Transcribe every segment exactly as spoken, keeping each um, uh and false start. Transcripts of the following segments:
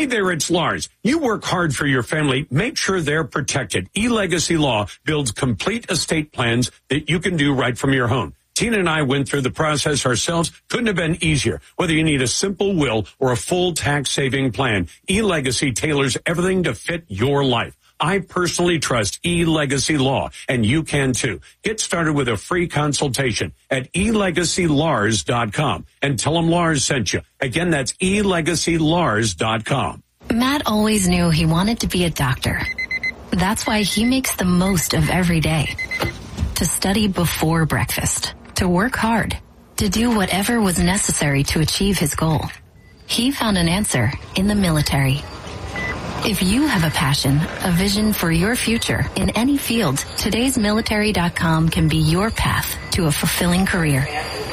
Hey there, it's Lars. You work hard for your family. Make sure they're protected. eLegacy Law builds complete estate plans that you can do right from your home. Tina and I went through the process ourselves. Couldn't have been easier. Whether you need a simple will or a full tax-saving plan, eLegacy tailors everything to fit your life. I personally trust eLegacy Law, and you can too. Get started with a free consultation at e legacy lars dot com and tell them Lars sent you. Again, that's e legacy lars dot com. Matt always knew he wanted to be a doctor. That's why he makes the most of every day. To study before breakfast, to work hard, to do whatever was necessary to achieve his goal. He found an answer in the military. If you have a passion, a vision for your future in any field, todays military dot com can be your path to a fulfilling career.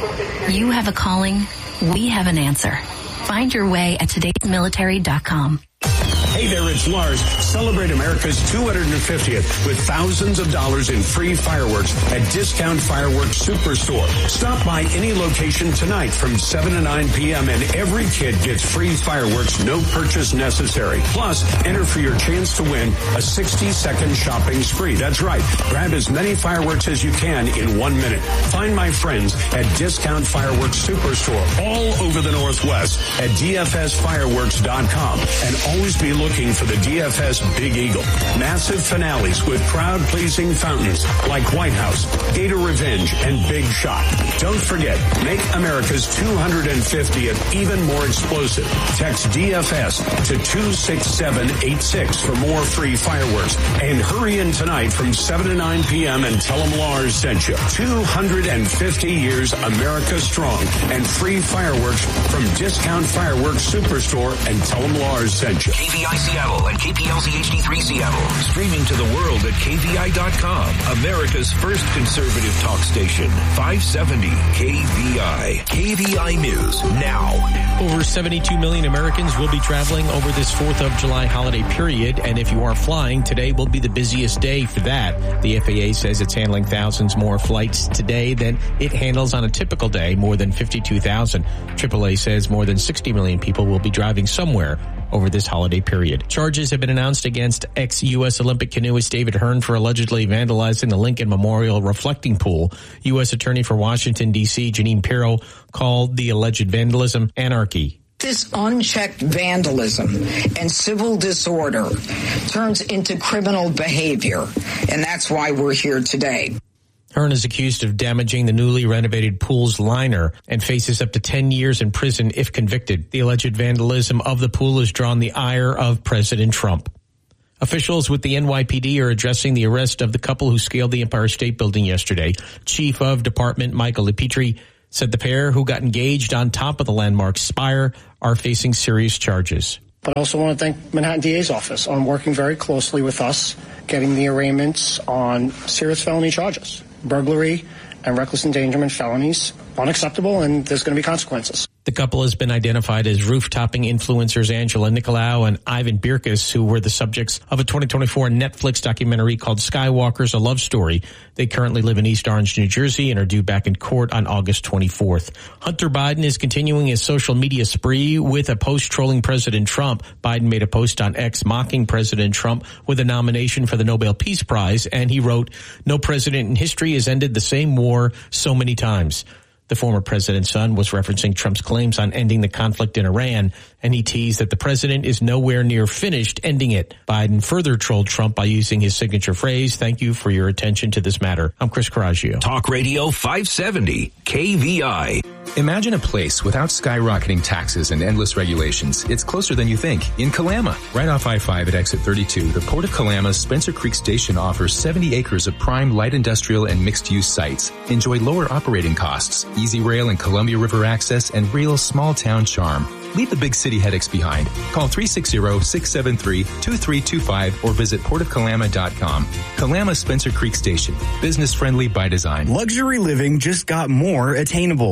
You have a calling, we have an answer. Find your way at todays military dot com. Hey there, it's Lars. Celebrate America's two hundred fiftieth with thousands of dollars in free fireworks at Discount Fireworks Superstore. Stop by any location tonight from seven to nine p.m. and every kid gets free fireworks, no purchase necessary. Plus, enter for your chance to win a sixty-second shopping spree. That's right. Grab as many fireworks as you can in one minute. Find my friends at Discount Fireworks Superstore all over the Northwest at d f s fireworks dot com, and always be looking for the D F S Big Eagle. Massive finales with crowd-pleasing fountains like White House, Gator Revenge, and Big Shot. Don't forget, make America's two hundred fiftieth even more explosive. Text D F S to two six seven eight six for more free fireworks. And hurry in tonight from seven to nine p.m. and tell them Lars sent you. two hundred fifty years America strong and free fireworks from Discount Fireworks Superstore, and tell them Lars sent you. K V I Seattle and K P L Z H D three Seattle. Streaming to the world at K V I dot com. America's first conservative talk station. five seventy K V I. K V I News now. Over seventy-two million Americans will be traveling over this fourth of July holiday period. And if you are flying, today will be the busiest day for that. The F A A says it's handling thousands more flights today than it handles on a typical day, more than fifty-two thousand. triple A says more than sixty million people will be driving somewhere over this holiday period. Charges have been announced against ex-U S Olympic canoeist David Hearn for allegedly vandalizing the Lincoln Memorial reflecting pool. U S Attorney for Washington, D C Jeanine Pirro called the alleged vandalism anarchy. This unchecked vandalism and civil disorder turns into criminal behavior, and that's why we're here today. Hearn is accused of damaging the newly renovated pool's liner and faces up to ten years in prison if convicted. The alleged vandalism of the pool has drawn the ire of President Trump. Officials with the N Y P D are addressing the arrest of the couple who scaled the Empire State Building yesterday. Chief of Department Michael LePetri said the pair who got engaged on top of the landmark spire are facing serious charges. But I also want to thank Manhattan D A's office on working very closely with us, getting the arraignments on serious felony charges. Burglary and reckless endangerment felonies, unacceptable, and there's going to be consequences. The couple has been identified as roof-topping influencers Angela Nicolau and Ivan Birkus, who were the subjects of a twenty twenty-four Netflix documentary called Skywalkers, A Love Story. They currently live in East Orange, New Jersey, and are due back in court on August twenty-fourth. Hunter Biden is continuing his social media spree with a post trolling President Trump. Biden made a post on X mocking President Trump with a nomination for the Nobel Peace Prize, and he wrote, "No president in history has ended the same war so many times." The former president's son was referencing Trump's claims on ending the conflict in Iran, and he teased that the president is nowhere near finished ending it. Biden further trolled Trump by using his signature phrase, "Thank you for your attention to this matter." I'm Chris Coraggio. Talk Radio five seventy K V I. Imagine a place without skyrocketing taxes and endless regulations. It's closer than you think. In Kalama, right off I five at exit thirty-two, the Port of Kalama's Spencer Creek Station offers seventy acres of prime light industrial and mixed-use sites. Enjoy lower operating costs, easy rail and Columbia River access, and real small-town charm. Leave the big city headaches behind. Call three six zero, six seven three, two three two five or visit port of kalama dot com. Kalama Spencer Creek Station. Business friendly by design. Luxury living just got more attainable. This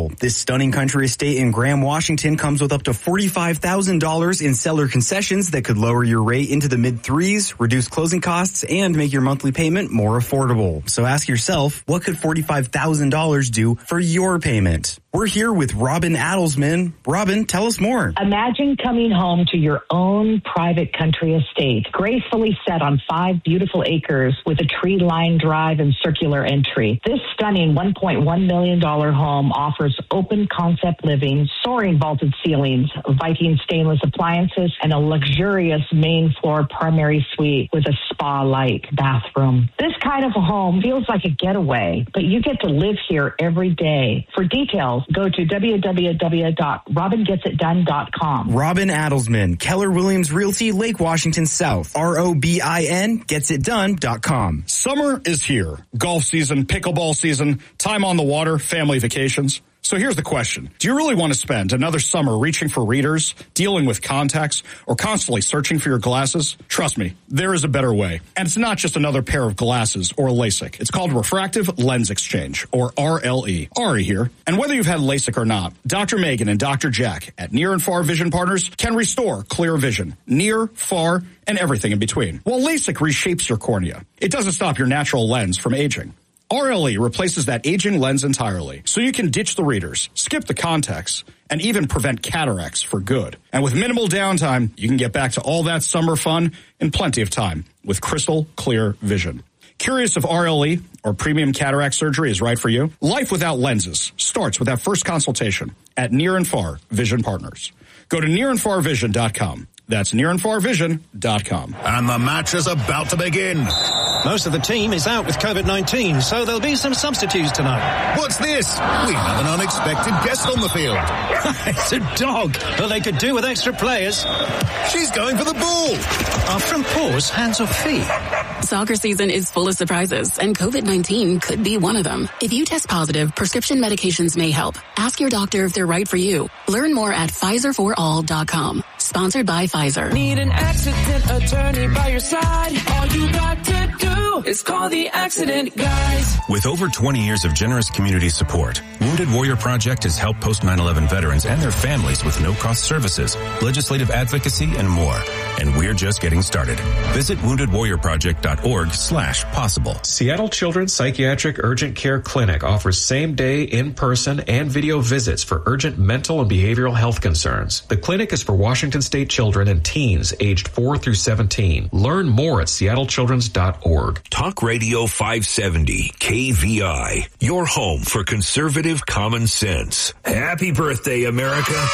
stunning country estate in Graham, Washington comes with up to forty-five thousand dollars in seller concessions that could lower your rate into the mid threes, reduce closing costs, and make your monthly payment more affordable. So ask yourself, what could forty-five thousand dollars do for your payment? We're here with Robin Adelsman. Robin, tell us more. Imagine coming home to your own private country estate, gracefully set on five beautiful acres with a tree-lined drive and circular entry. This stunning one point one million dollars home offers open concept living, soaring vaulted ceilings, Viking stainless appliances, and a luxurious main floor primary suite with a spa-like bathroom. This kind of a home feels like a getaway, but you get to live here every day. For details, go to w w w dot robin gets it done dot com. Robin Adelsman, Keller Williams Realty, Lake Washington South. R O B I N, gets it done dot com. Summer is here. Golf season, pickleball season, time on the water, family vacations. So here's the question. Do you really want to spend another summer reaching for readers, dealing with contacts, or constantly searching for your glasses? Trust me, there is a better way. And it's not just another pair of glasses or LASIK. It's called Refractive Lens Exchange, or R L E. Ari here. And whether you've had LASIK or not, Doctor Megan and Doctor Jack at Near and Far Vision Partners can restore clear vision, near, far, and everything in between. While LASIK reshapes your cornea, it doesn't stop your natural lens from aging. R L E replaces that aging lens entirely, so you can ditch the readers, skip the contacts, and even prevent cataracts for good. And with minimal downtime, you can get back to all that summer fun in plenty of time with crystal clear vision. Curious if R L E or premium cataract surgery is right for you? Life without lenses starts with that first consultation at Near and Far Vision Partners. Go to near and far vision dot com. That's near and far vision dot com. And the match is about to begin. Most of the team is out with COVID nineteen, so there'll be some substitutes tonight. What's this? We have an unexpected guest on the field. It's a dog. Well, they could do with extra players. She's going for the ball. Are front paws, hands or feet? Soccer season is full of surprises, and COVID nineteen could be one of them. If you test positive, prescription medications may help. Ask your doctor if they're right for you. Learn more at Pfizer for all dot com. Sponsored by Pfizer. Need an accident attorney by your side? All you got to do is call the Accident Guys. With over twenty years of generous community support, Wounded Warrior Project has helped post nine eleven veterans and their families with no-cost services, legislative advocacy, and more. And we're just getting started. Visit wounded warrior project dot org slash possible. Seattle Children's Psychiatric Urgent Care Clinic offers same-day, in-person, and video visits for urgent mental and behavioral health concerns. The clinic is for Washington State children and teens aged four through seventeen. Learn more at seattle children's dot org. Talk Radio five seventy, K V I, your home for conservative common sense. Happy birthday, America.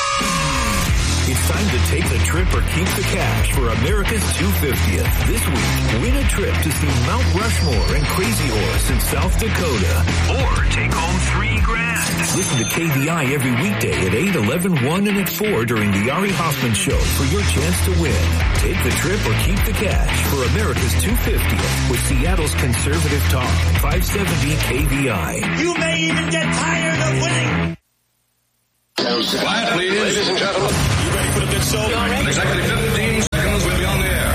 It's time to take the trip or keep the cash for America's two hundred fiftieth. This week, win a trip to see Mount Rushmore and Crazy Horse in South Dakota. Or take home three grand. Listen to K V I every weekday at eight, eleven, one, and at four during the Ari Hoffman Show for your chance to win. Take the trip or keep the cash for America's two hundred fiftieth with Seattle's conservative talk, five seventy K V I. You may even get tired of winning. Quiet, please. Ladies and gentlemen. You ready for the good soul? In exactly fifteen seconds, we'll be on the air.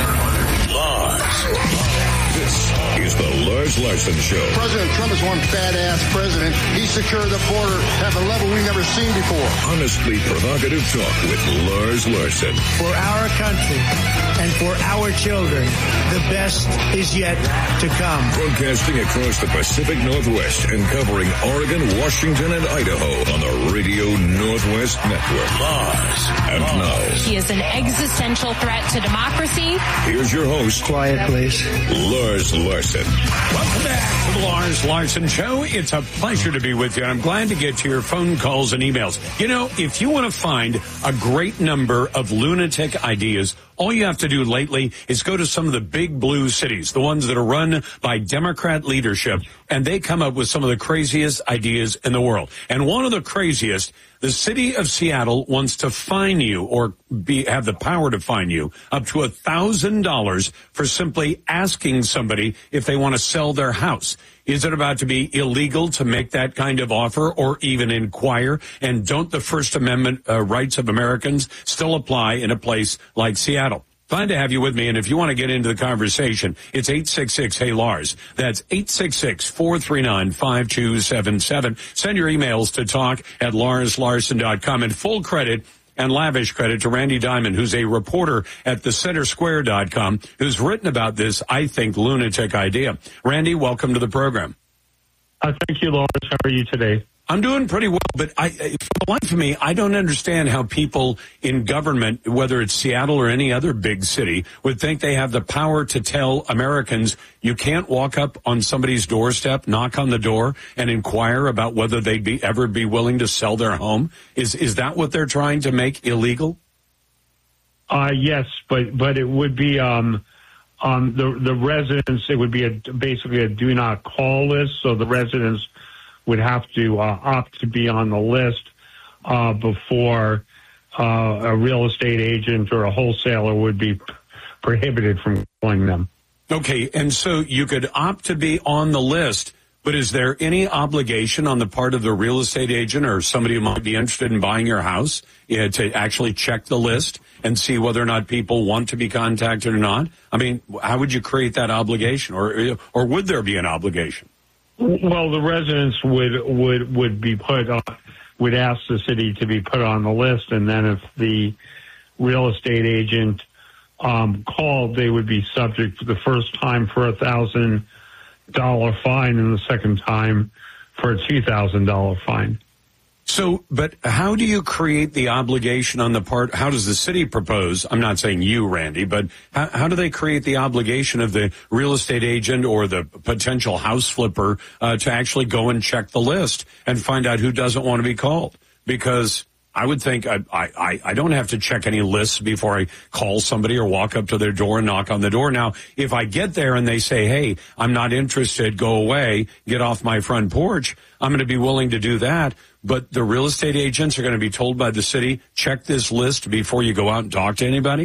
Lars. This is the Lars Larson Show. President Trump is one badass president. He secured the border at a level we've never seen before. Honestly provocative talk with Lars Larson. For our country and for our children, the best is yet to come. Broadcasting across the Pacific Northwest and covering Oregon, Washington, and Idaho on the Radio Northwest Network. Lars. And now. He is an existential threat to democracy. Here's your host. Quiet, please. Lars Larson. Welcome back to the Lars Larson Show. It's a pleasure to be with you, and I'm glad to get to your phone calls and emails. You know, if you want to find a great number of lunatic ideas, all you have to do lately is go to some of the big blue cities, the ones that are run by Democrat leadership, and they come up with some of the craziest ideas in the world. And one of the craziest, the city of Seattle wants to fine you or be, have the power to fine you up to a thousand dollars for simply asking somebody if they want to sell their house. Is it about to be illegal to make that kind of offer or even inquire? And don't the First Amendment uh, rights of Americans still apply in a place like Seattle? Fine to have you with me, and if you want to get into the conversation, it's eight six six, hey Lars. That's eight six six, four three nine, five two seven seven. Send your emails to talk at lars larson dot com. And full credit and lavish credit to Randy Diamond, who's a reporter at the center square dot com, who's written about this, I think, lunatic idea. Randy, welcome to the program. Uh, thank you, Lars. How are you today? I'm doing pretty well, but I, for the life of me, I don't understand how people in government, whether it's Seattle or any other big city, would think they have the power to tell Americans you can't walk up on somebody's doorstep, knock on the door, and inquire about whether they'd be ever be willing to sell their home. Is is that what they're trying to make illegal? Uh, yes, but but it would be um, um, the the residents. It would be a, basically a do not call list, so the residents would have to uh, opt to be on the list uh, before uh, a real estate agent or a wholesaler would be prohibited from calling them. Okay, and so you could opt to be on the list, but is there any obligation on the part of the real estate agent or somebody who might be interested in buying your house uh, to actually check the list and see whether or not people want to be contacted or not? I mean, how would you create that obligation, or or would there be an obligation? Well, the residents would would would be put on, would ask the city to be put on the list, and then if the real estate agent um, called, they would be subject for the first time for a thousand dollar fine, and the second time for a two thousand dollar fine. So, but how do you create the obligation on the part, how does the city propose, I'm not saying you, Randy, but how, how do they create the obligation of the real estate agent or the potential house flipper uh, to actually go and check the list and find out who doesn't want to be called? Because I would think I, I, I don't have to check any lists before I call somebody or walk up to their door and knock on the door. Now, if I get there and they say, hey, I'm not interested, go away, get off my front porch, I'm going to be willing to do that. But the real estate agents are going to be told by the city, check this list before you go out and talk to anybody?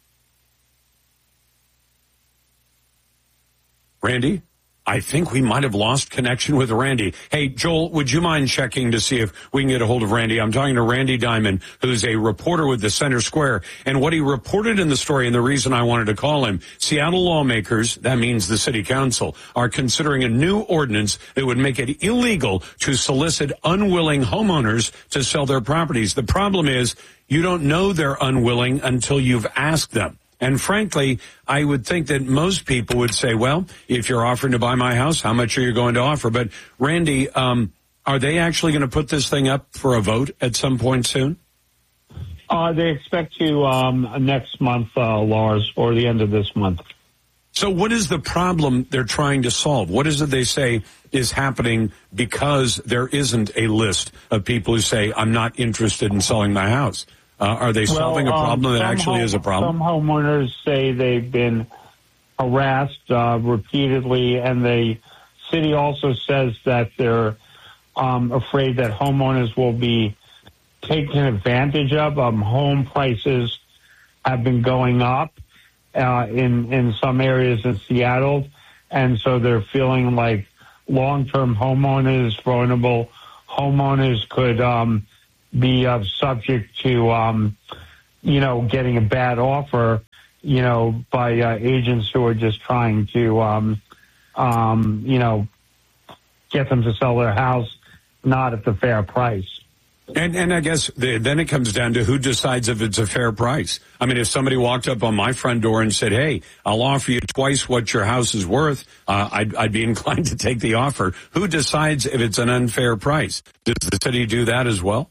Randy? I think we might have lost connection with Randy. Hey, Joel, would you mind checking to see if we can get a hold of Randy? I'm talking to Randy Diamond, who's a reporter with the Center Square. And what he reported in the story, and the reason I wanted to call him, Seattle lawmakers, that means the city council, are considering a new ordinance that would make it illegal to solicit unwilling homeowners to sell their properties. The problem is you don't know they're unwilling until you've asked them. And frankly, I would think that most people would say, well, if you're offering to buy my house, how much are you going to offer? But Randy, um, are they actually going to put this thing up for a vote at some point soon? Uh, they expect to um, next month, uh, Lars, or the end of this month. So what is the problem they're trying to solve? What is it they say is happening because there isn't a list of people who say, I'm not interested in selling my house? Uh, are they solving well, um, a problem that actually home, is a problem? Some homeowners say they've been harassed uh, repeatedly, and the city also says that they're um, afraid that homeowners will be taken advantage of. Um, home prices have been going up uh, in, in some areas in Seattle, and so they're feeling like long-term homeowners, vulnerable homeowners could um, be uh, subject to, um, you know, getting a bad offer, you know, by uh, agents who are just trying to, um, um, you know, get them to sell their house, not at the fair price. And and I guess the, then it comes down to who decides if it's a fair price. I mean, if somebody walked up on my front door and said, hey, I'll offer you twice what your house is worth, uh, I'd, I'd be inclined to take the offer. Who decides if it's an unfair price? Does the city do that as well?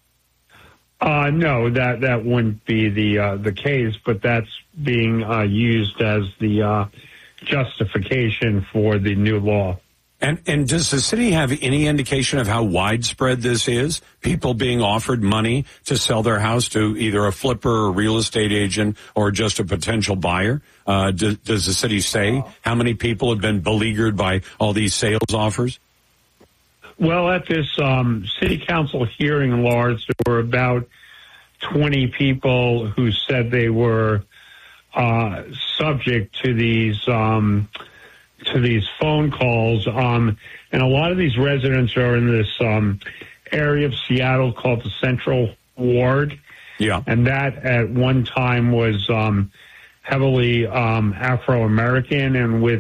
Uh, no, that, that wouldn't be the uh, the case, but that's being uh, used as the uh, justification for the new law. And and does the city have any indication of how widespread this is? People being offered money to sell their house to either a flipper or a real estate agent or just a potential buyer? Uh, do, does the city say how many people have been beleaguered by all these sales offers? Well, at this um, city council hearing, Lars, there were about twenty people who said they were uh, subject to these um, to these phone calls. Um, and a lot of these residents are in this um, area of Seattle called the Central Ward. Yeah. And that at one time was um, heavily um, Afro-American, and with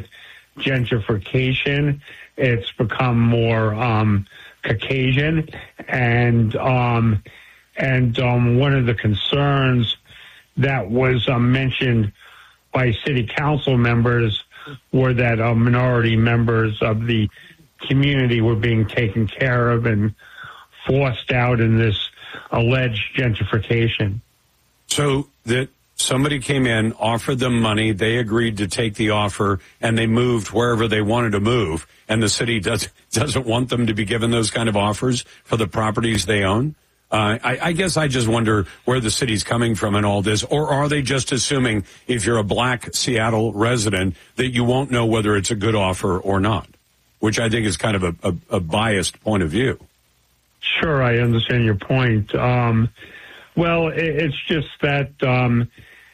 gentrification, it's become more um, Caucasian. And um, and um, one of the concerns that was uh, mentioned by city council members were that uh, minority members of the community were being taken care of and forced out in this alleged gentrification. So that somebody came in, offered them money, they agreed to take the offer, and they moved wherever they wanted to move, and the city does, doesn't want them to be given those kind of offers for the properties they own? Uh, I, I guess I just wonder where the city's coming from in all this, or are they just assuming if you're a black Seattle resident that you won't know whether it's a good offer or not, which I think is kind of a, a, a biased point of view. Sure, I understand your point. Um, well, it, it's just that, um,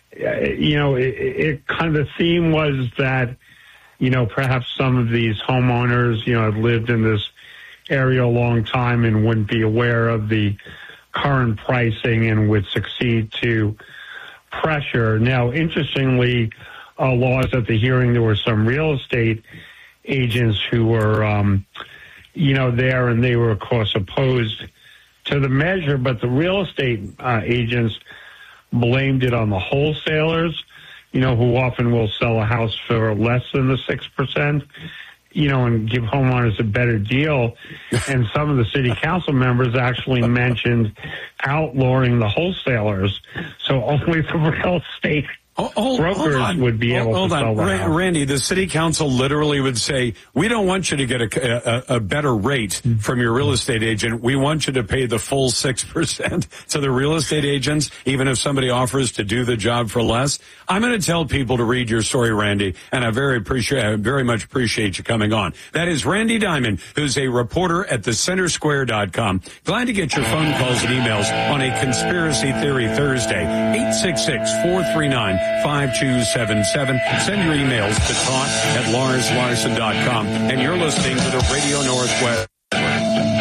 you know, it, it kind of the theme was that, you know, perhaps some of these homeowners, you know, have lived in this area a long time and wouldn't be aware of the current pricing and would succeed to pressure. Now, interestingly, uh, laws at the hearing, there were some real estate agents who were, um, you know, there, and they were, of course, opposed to the measure, but the real estate uh, agents blamed it on the wholesalers, you know, who often will sell a house for less than the six percent. You know, and give homeowners a better deal. And some of the city council members actually mentioned outlawing the wholesalers, so only the real estate Oh, hold, brokers hold would be able hold to on. sell the Ra- house. Randy, the city council literally would say, we don't want you to get a, a, a better rate from your real estate agent. We want you to pay the full six percent to the real estate agents, even if somebody offers to do the job for less. I'm going to tell people to read your story, Randy, and I very appreciate, I very much appreciate you coming on. That is Randy Diamond, who's a reporter at the center square dot com. Glad to get your phone calls and emails on a Conspiracy Theory Thursday. eight six six, four three nine, five two seven seven. Send your emails to talk at lars larson dot com. And you're listening to the Radio Northwest.